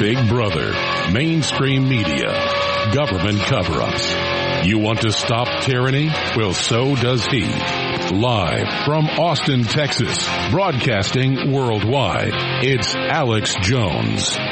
Big Brother, mainstream media, government cover-ups. You want to stop tyranny? Well, so does he. Live from Austin, Texas, broadcasting worldwide, it's Alex Jones.